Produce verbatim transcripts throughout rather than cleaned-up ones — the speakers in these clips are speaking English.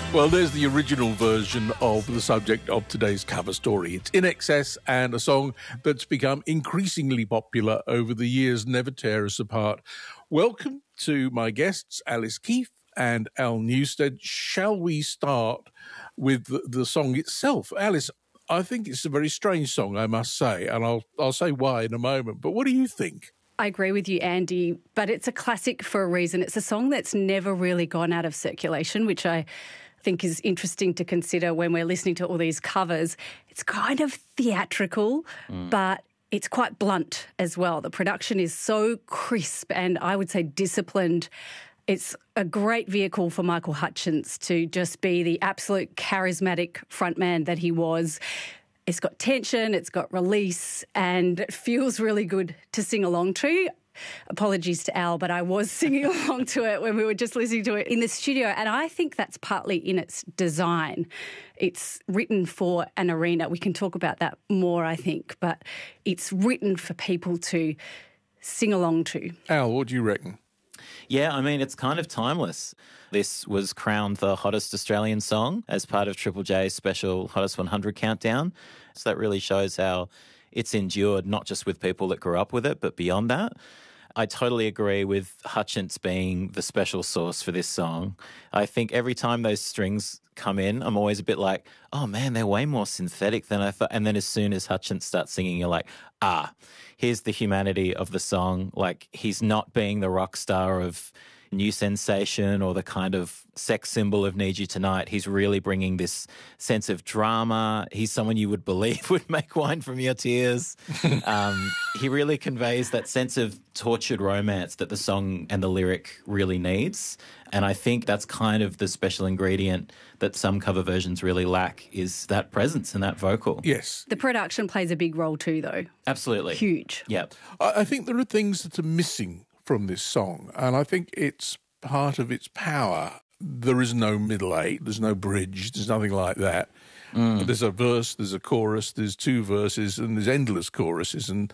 Well, there's the original version of the subject of today's cover story. It's I N X S and a song that's become increasingly popular over the years, Never Tear Us Apart. Welcome to my guests, Alice Keith and Al Newstead. Shall we start with the, the song itself? Alice, I think it's a very strange song, I must say, and I'll I'll say why in a moment. But what do you think? I agree with you, Andy, but it's a classic for a reason. It's a song that's never really gone out of circulation, which I think is interesting to consider when we're listening to all these covers. It's kind of theatrical, mm. but it's quite blunt as well. The production is so crisp and I would say disciplined. It's a great vehicle for Michael Hutchence to just be the absolute charismatic frontman that he was. It's got tension, it's got release, and it feels really good to sing along to. Apologies to Al, but I was singing along to it when we were just listening to it in the studio, and I think that's partly in its design. It's written for an arena. We can talk about that more, I think, but it's written for people to sing along to. Al, what do you reckon? Yeah, I mean, it's kind of timeless. This was crowned the hottest Australian song as part of Triple J's special Hottest one hundred countdown. So that really shows how it's endured, not just with people that grew up with it, but beyond that. I totally agree with Hutchence being the special sauce for this song. I think every time those strings come in, I'm always a bit like, oh man, they're way more synthetic than I thought. And then as soon as Hutchence starts singing, you're like, ah, here's the humanity of the song. Like, he's not being the rock star of New Sensation or the kind of sex symbol of Need You Tonight. He's really bringing this sense of drama. He's someone you would believe would make wine from your tears. um, he really conveys that sense of tortured romance that the song and the lyric really needs. And I think that's kind of the special ingredient that some cover versions really lack, is that presence and that vocal. Yes. The production plays a big role too, though. Absolutely. Huge. Yep. I, I think there are things that are missing from this song, and I think it's part of its power. There is no middle eight, there's no bridge, there's nothing like that. Mm. There's a verse, there's a chorus, there's two verses, and there's endless choruses. And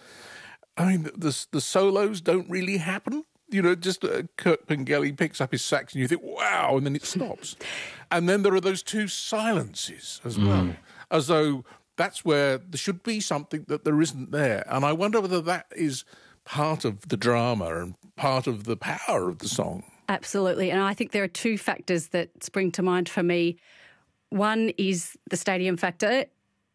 I mean, the, the solos don't really happen. You know, just uh, Kurt Pengelly picks up his sax and you think, wow, and then it stops. And then there are those two silences as well, mm. as though that's where there should be something that there isn't there. And I wonder whether that is part of the drama and part of the power of the song. Absolutely. And I think there are two factors that spring to mind for me. One is the stadium factor.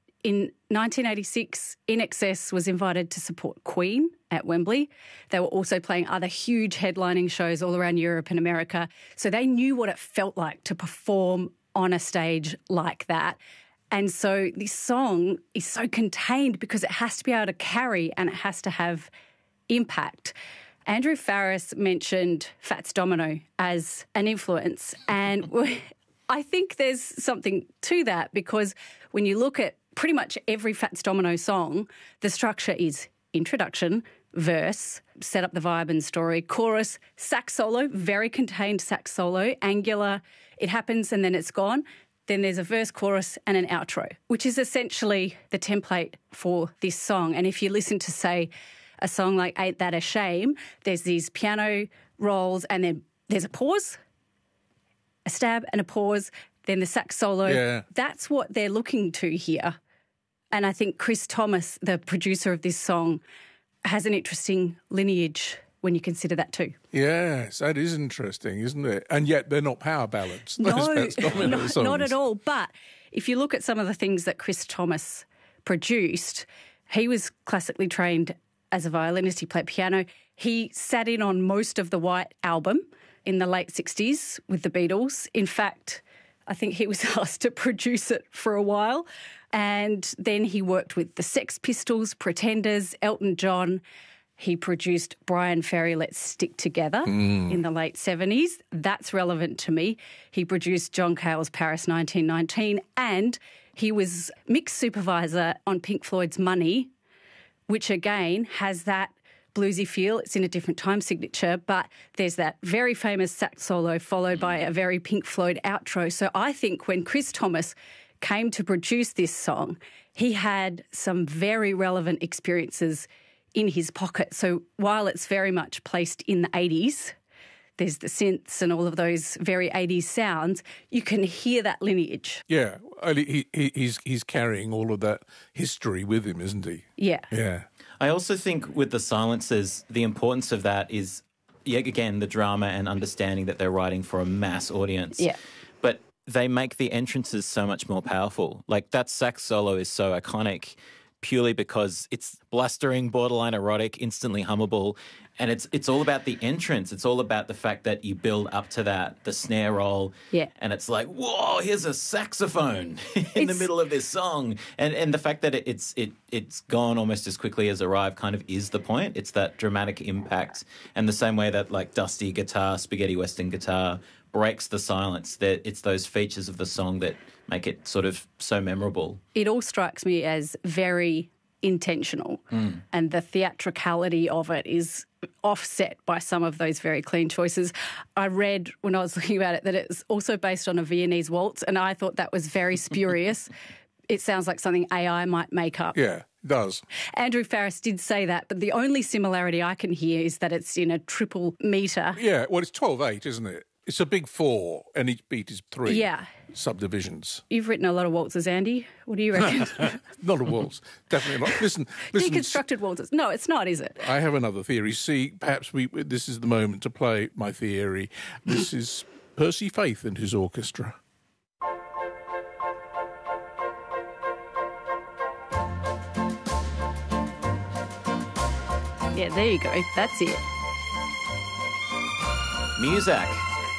In nineteen eighty-six, I N X S was invited to support Queen at Wembley. They were also playing other huge headlining shows all around Europe and America. So they knew what it felt like to perform on a stage like that. And so this song is so contained because it has to be able to carry and it has to have impact. Andrew Farriss mentioned Fats Domino as an influence, and I think there's something to that, because when you look at pretty much every Fats Domino song, the structure is introduction, verse, set up the vibe and story, chorus, sax solo, very contained sax solo, angular, it happens and then it's gone. Then there's a verse, chorus and an outro, which is essentially the template for this song. And if you listen to, say, a song like Ain't That a Shame, there's these piano rolls and then there's a pause, a stab and a pause, then the sax solo. Yeah. That's what they're looking to here. And I think Chris Thomas, the producer of this song, has an interesting lineage when you consider that too. Yes, that is interesting, isn't it? And yet they're not power ballads. No, not, not at all. But if you look at some of the things that Chris Thomas produced, he was classically trained as a violinist. He played piano. He sat in on most of the White Album in the late sixties with the Beatles. In fact, I think he was asked to produce it for a while. And then he worked with the Sex Pistols, Pretenders, Elton John. He produced Brian Ferry, Let's Stick Together mm. in the late seventies. That's relevant to me. He produced John Cale's Paris nineteen nineteen, and he was mix supervisor on Pink Floyd's Money, which again has that bluesy feel. It's in a different time signature, but there's that very famous sax solo followed by a very Pink Floyd outro. So I think when Chris Thomas came to produce this song, he had some very relevant experiences in his pocket. So while it's very much placed in the eighties, there's the synths and all of those very eighties sounds, you can hear that lineage. Yeah, and he, he, he's he's carrying all of that history with him, isn't he? Yeah. Yeah. I also think with the silences, the importance of that is, yeah, again, the drama and understanding that they're writing for a mass audience. Yeah. But they make the entrances so much more powerful. Like that sax solo is so iconic purely because it's blustering, borderline erotic, instantly hummable. And it's it's all about the entrance. It's all about the fact that you build up to that, the snare roll. Yeah. And it's like, whoa, here's a saxophone in It's- the middle of this song. And and the fact that it, it's it it's gone almost as quickly as arrived kind of is the point. It's that dramatic impact. And the same way that like dusty guitar, spaghetti western guitar breaks the silence, that it's those features of the song that make it sort of so memorable. It all strikes me as very intentional, Mm. and the theatricality of it is offset by some of those very clean choices. I read when I was looking about it that it's also based on a Viennese waltz, and I thought that was very spurious. It sounds like something A I might make up. Yeah, it does. Andrew Farris did say that, but the only similarity I can hear is that it's in a triple metre. Yeah, well, it's twelve eight, isn't it? It's a big four, and each beat is three Yeah. subdivisions. You've written a lot of waltzes, Andy. What do you reckon? Not a waltz. Definitely not. Listen, listen. Deconstructed waltzes. No, it's not, is it? I have another theory. See, perhaps we. This is the moment to play my theory. This is Percy Faith and his orchestra. Yeah, there you go. That's it. Muzak.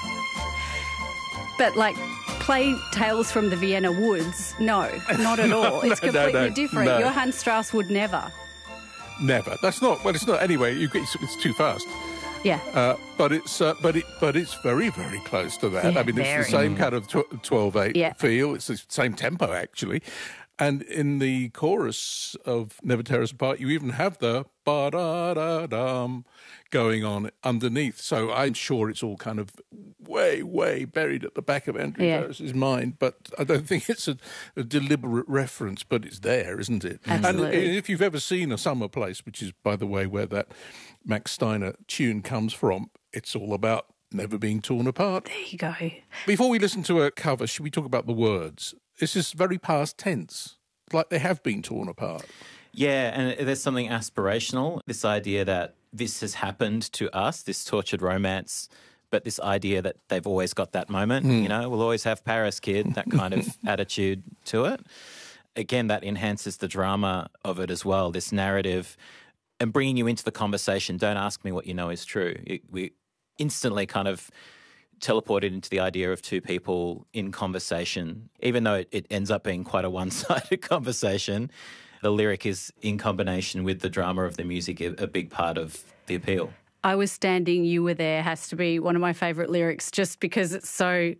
But like play Tales from the Vienna Woods, no, not at all. It's No, no, completely no, different. no. Johann Strauss would never. Never. That's not. Well, it's not. Anyway, you, it's, it's too fast. Yeah. Uh, but it's uh, but it but it's very very close to that. Yeah, I mean, it's very. the same kind of twelve eight Yeah. feel. It's the same tempo actually, and in the chorus of Never Tear Us Apart, you even have the ba da da dum going on underneath. So I'm sure it's all kind of way way buried at the back of Andrew Yeah. Farris's mind. But I don't think it's a, a deliberate reference. But it's there, isn't it? Absolutely. And if you've ever seen A Summer Place, which is by the way where that Max Steiner tune comes from, it's all about never being torn apart. There you go. Before we listen to a cover, should we talk about the words? This is very past tense, like they have been torn apart. Yeah, and there's something aspirational, this idea that this has happened to us, this tortured romance, but this idea that they've always got that moment, you know, we'll always have Paris, kid, that kind of attitude to it. Again, that enhances the drama of it as well, this narrative, and bringing you into the conversation. Don't ask me what you know is true. It, we instantly kind of teleported into the idea of two people in conversation, even though it, it ends up being quite a one-sided conversation. The lyric is, in combination with the drama of the music, a, a big part of the appeal. I was standing, you were there has to be one of my favourite lyrics just because it's so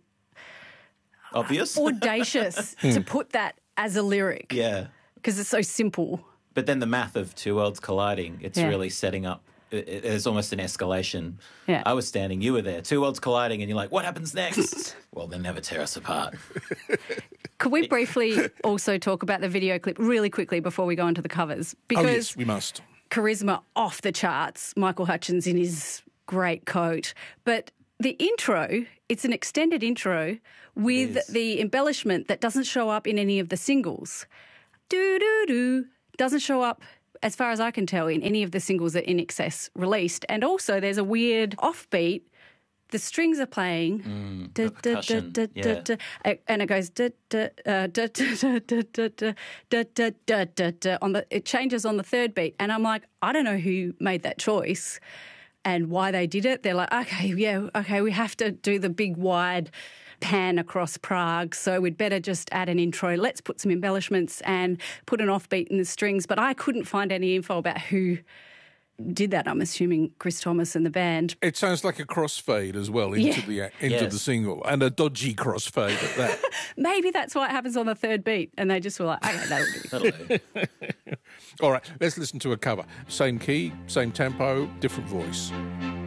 Obvious? audacious to put that as a lyric Yeah. because it's so simple. But then the math of two worlds colliding, it's Yeah. really setting up, it, it, there's almost an escalation. Yeah. I was standing, you were there, two worlds colliding, and you're like, what happens next? Well, they'll never tear us apart. Could we briefly also talk about the video clip really quickly before we go into the covers? Oh, Because yes, we must. charisma off the charts, Michael Hutchins in his great coat. But the intro, it's an extended intro with is. the embellishment that doesn't show up in any of the singles. Do-do-do. Doesn't show up, as far as I can tell, in any of the singles that In Excess released. And also there's a weird offbeat. The strings are playing, Mm, da, the da, da, percussion, da, yeah. da, da, and it goes da, da, uh, da, da, da, da, da, da, da, da, da, da, da, on the. It changes on the third beat, and I'm like, I don't know who made that choice and why they did it. They're like, okay, yeah, okay, we have to do the big wide pan across Prague, so we'd better just add an intro. Let's put some embellishments and put an offbeat in the strings. But I couldn't find any info about who did that. I'm assuming Chris Thomas and the band. It sounds like a crossfade as well into Yeah. the into Yes. the single, and a dodgy crossfade at that. Maybe that's why it happens on the third beat, and they just were like, okay, that'll do. That'll do. All right, let's listen to a cover. Same key, same tempo, different voice.